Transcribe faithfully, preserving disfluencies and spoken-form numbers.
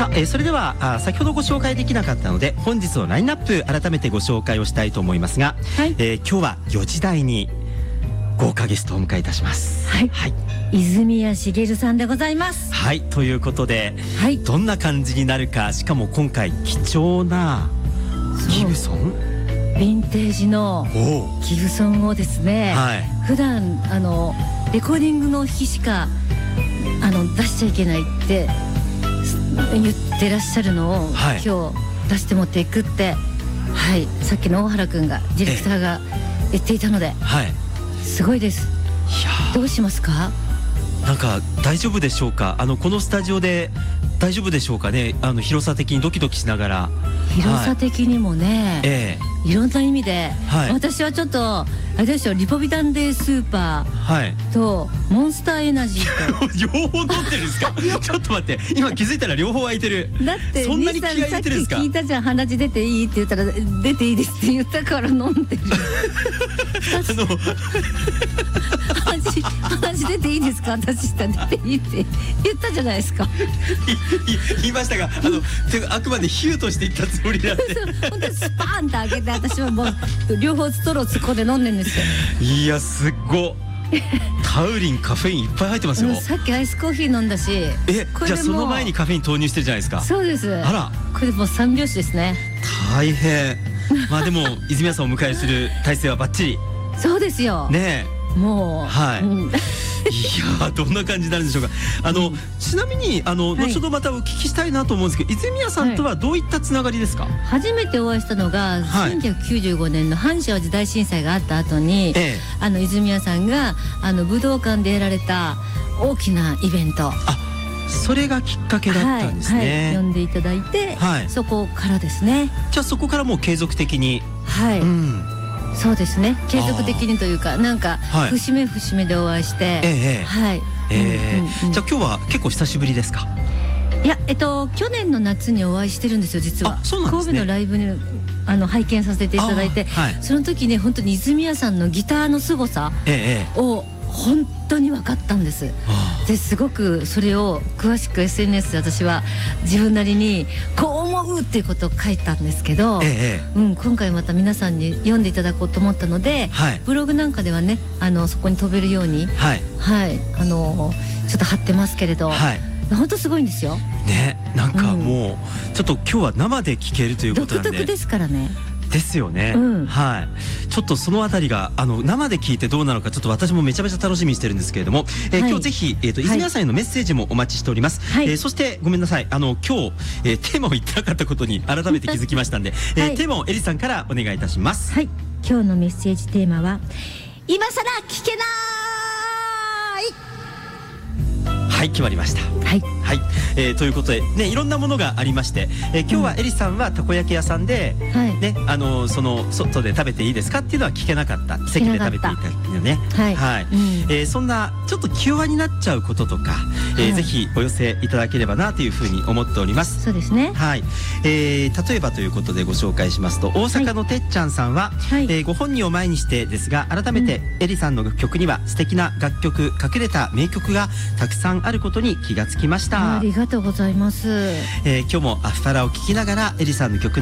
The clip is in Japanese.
さあ、えー、それではあ先ほどご紹介できなかったので本日のラインナップ改めてご紹介をしたいと思いますが、はい、えー、今日はよじ台に豪華ゲストをお迎えいたします。 はい、はい、泉谷しげるさんでございます。 はい、ということで、はい、どんな感じになるか、しかも今回貴重なギブソンヴィンテージのギブソンをですね、はい、普段あのレコーディングの日しかあの出しちゃいけないって言ってらっしゃるのを、はい、今日出して持っていくって、はい、さっきの大原くんがディレクターが言っていたので、はい、すごいです。いやどうしますか？ なんか大丈夫でしょうか？あのこのスタジオで大丈夫でしょうかね？あの広さ的にドキドキしながら、 広さ的にもね、はい、ええ、いろんな意味で、はい、私はちょっとあれでしょ、リポビタンデースーパーとモンスターエナジーと両方取ってるんですか？ちょっと待って、今気づいたら両方空いてる。 だってそんなに気合い入れてるんですか？ さっき聞いたじゃん、鼻血出ていいって言ったら出ていいですって言ったから飲んでる。あの鼻血鼻血出ていいですか？私したら出ていいって言ったじゃないですか。 言いましたが、あのあくまでヒューとして言ったつもりなんで本当にスパーンと開けて、私はもう両方ストロー突っ込んで飲んでるんですよ。 いやすっごタウリン、カフェインいっぱい入ってますよ。 さっきアイスコーヒー飲んだし。 え、じゃあその前にカフェイン投入してるじゃないですか。 そうです。 あら、 これもう三拍子ですね。 大変。まあでも泉谷さんをお迎えする体制はバッチリ。 そうですよねえ、もうはい、うん、いやどんな感じになるんでしょうか。あの、うん、ちなみにあの、はい、後ほどまたお聞きしたいなと思うんですけど、泉谷さんとはどういったつながりですか？はい、 初めてお会いしたのが、はい、せんきゅうひゃくきゅうじゅうごねんの阪神淡路大震災があった後に、ええ、あの泉谷さんがあの武道館でやられた大きなイベント、 あ、それがきっかけだったんですね。はいはい、 呼んでいただいて、はい、そこからですね。 じゃあそこからもう継続的に、 はい、うん、そうですね、継続的にというか、なんか節目節目でお会いして、ええ、はい、 ええ、じゃあ今日は結構久しぶりですか？ いや、えっと去年の夏にお会いしてるんですよ、実は。 そうなんですね。 神戸のライブにあの拝見させていただいて、はい、その時ね、本当に泉谷さんのギターの凄さを本当に分かったんです。ですごくそれを詳しく エスエヌエス で私は自分なりにこう思うっていうことを書いたんですけど、ええ、うん、今回また皆さんに読んでいただこうと思ったので、はい、ブログなんかではね、あのそこに飛べるように、はい、はい、あのちょっと貼ってますけれど、はい、本当すごいんですよ。 ね、なんかもう、うん、ちょっと今日は生で聴けるということなんで。 独特ですからね。 ですよね、うん、はい。ちょっとそのあたりがあの生で聞いてどうなのか、ちょっと私もめちゃめちゃ楽しみにしてるんですけれども、えーはい、今日ぜひ、えーと、泉谷さんへのメッセージもお待ちしております。はい、えー、そしてごめんなさい、あの今日、えー、テーマを言ってなかったことに改めて気づきましたんで、えーはい、テーマをエリさんからお願いいたします。 はい、今日のメッセージテーマは今さら聞けない。 はい、決まりました。はい、はい、えー、ということでね、いろんなものがありまして、えー、今日はエリさんはたこ焼き屋さんで、うん、ね、あのその外で食べていいですかっていうのは聞けなかった、席で食べていたよね。はい、はい、うん、えー、そんなちょっと気弱になっちゃうこととか、えーはい、ぜひお寄せいただければなというふうに思っております。 そうですね。 はい、えー、例えばということでご紹介しますと、大阪のてっちゃんさんは、はい、えー、ご本人を前にしてですが、改めてエリさんの曲には素敵な楽曲、隠れた名曲がたくさんあることに気がつきました。 ありがとうございます。 えー、今日もアフタラを聴きながらエリさんの曲